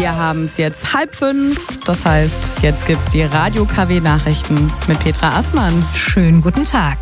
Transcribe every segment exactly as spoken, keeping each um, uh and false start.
Wir haben es jetzt halb fünf, das heißt, jetzt gibt's die Radio-K W-Nachrichten mit Petra Assmann. Schönen guten Tag.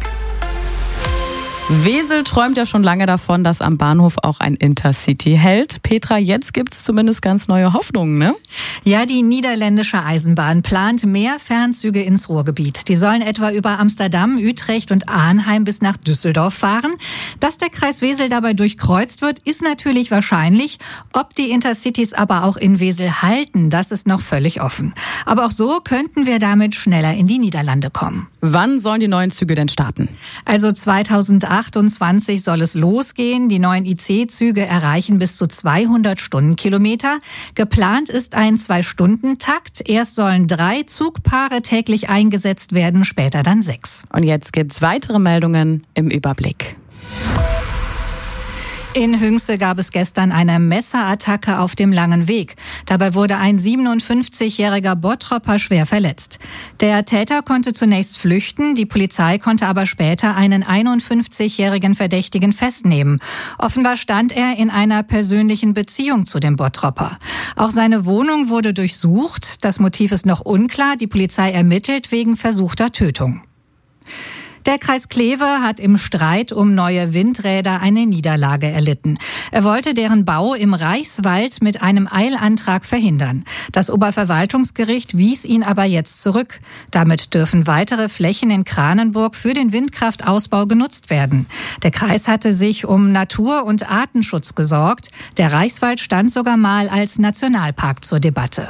Wesel träumt ja schon lange davon, dass am Bahnhof auch ein Intercity hält. Petra, jetzt gibt's zumindest ganz neue Hoffnungen, ne? Ja, die niederländische Eisenbahn plant mehr Fernzüge ins Ruhrgebiet. Die sollen etwa über Amsterdam, Utrecht und Arnheim bis nach Düsseldorf fahren. Dass der Kreis Wesel dabei durchkreuzt wird, ist natürlich wahrscheinlich. Ob die Intercitys aber auch in Wesel halten, das ist noch völlig offen. Aber auch so könnten wir damit schneller in die Niederlande kommen. Wann sollen die neuen Züge denn starten? Also zweitausendachtundzwanzig soll es losgehen. Die neuen I C-Züge erreichen bis zu zweihundert Stundenkilometer. Geplant ist ein Zwei-Stunden-Takt. Erst sollen drei Zugpaare täglich eingesetzt werden, später dann sechs. Und jetzt gibt's weitere Meldungen im Überblick. In Hünxe gab es gestern eine Messerattacke auf dem Langen Weg. Dabei wurde ein siebenundfünfzigjähriger Bottropper schwer verletzt. Der Täter konnte zunächst flüchten, die Polizei konnte aber später einen einundfünfzigjährigen Verdächtigen festnehmen. Offenbar stand er in einer persönlichen Beziehung zu dem Bottropper. Auch seine Wohnung wurde durchsucht. Das Motiv ist noch unklar. Die Polizei ermittelt wegen versuchter Tötung. Der Kreis Kleve hat im Streit um neue Windräder eine Niederlage erlitten. Er wollte deren Bau im Reichswald mit einem Eilantrag verhindern. Das Oberverwaltungsgericht wies ihn aber jetzt zurück. Damit dürfen weitere Flächen in Kranenburg für den Windkraftausbau genutzt werden. Der Kreis hatte sich um Natur- und Artenschutz gesorgt. Der Reichswald stand sogar mal als Nationalpark zur Debatte.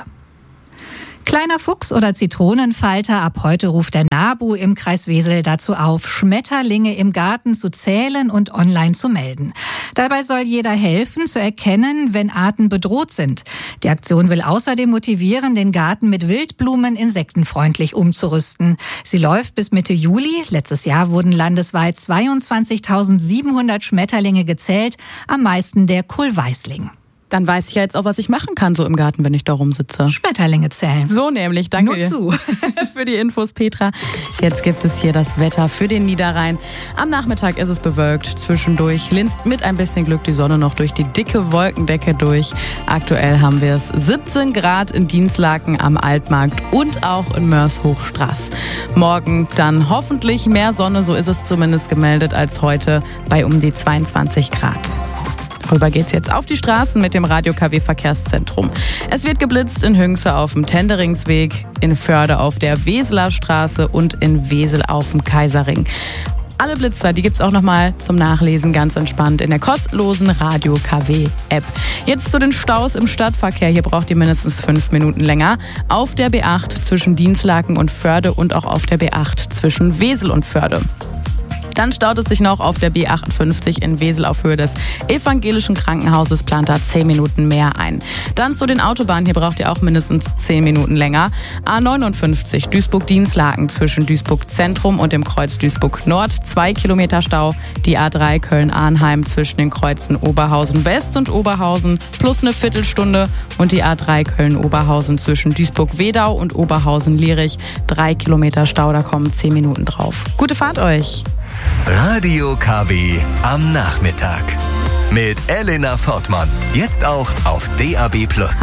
Kleiner Fuchs oder Zitronenfalter, ab heute ruft der NABU im Kreis Wesel dazu auf, Schmetterlinge im Garten zu zählen und online zu melden. Dabei soll jeder helfen, zu erkennen, wenn Arten bedroht sind. Die Aktion will außerdem motivieren, den Garten mit Wildblumen insektenfreundlich umzurüsten. Sie läuft bis Mitte Juli. Letztes Jahr wurden landesweit zweiundzwanzigtausendsiebenhundert Schmetterlinge gezählt, am meisten der Kohlweißling. Dann weiß ich ja jetzt auch, was ich machen kann so im Garten, wenn ich da rumsitze. Schmetterlinge zählen. So nämlich, danke Nur dir. zu. Für die Infos, Petra. Jetzt gibt es hier das Wetter für den Niederrhein. Am Nachmittag ist es bewölkt. Zwischendurch linst mit ein bisschen Glück die Sonne noch durch die dicke Wolkendecke durch. Aktuell haben wir es siebzehn Grad in Dinslaken am Altmarkt und auch in Mörs-Hochstraß. Morgen dann hoffentlich mehr Sonne, so ist es zumindest gemeldet, als heute bei um die zweiundzwanzig Grad. Rüber geht's jetzt auf die Straßen mit dem Radio-K W-Verkehrszentrum. Es wird geblitzt in Hünxe auf dem Tenderingsweg, in Förde auf der Weseler Straße und in Wesel auf dem Kaiserring. Alle Blitzer, die gibt's auch nochmal zum Nachlesen ganz entspannt in der kostenlosen Radio-K W-App. Jetzt zu den Staus im Stadtverkehr. Hier braucht ihr mindestens fünf Minuten länger. Auf der B acht zwischen Dinslaken und Förde und auch auf der B acht zwischen Wesel und Förde. Dann staut es sich noch auf der B achtundfünfzig in Wesel auf Höhe des Evangelischen Krankenhauses, plant da zehn Minuten mehr ein. Dann zu den Autobahnen, hier braucht ihr auch mindestens zehn Minuten länger. A neunundfünfzig Duisburg-Dinslaken zwischen Duisburg Zentrum und dem Kreuz Duisburg Nord, zwei Kilometer Stau. Die A drei Köln-Arnheim zwischen den Kreuzen Oberhausen West und Oberhausen plus eine Viertelstunde. Und die A drei Köln-Oberhausen zwischen Duisburg-Wedau und Oberhausen-Lierich, drei Kilometer Stau, da kommen zehn Minuten drauf. Gute Fahrt euch! Radio K W am Nachmittag. Mit Elena Fortmann. Jetzt auch auf D A B plus.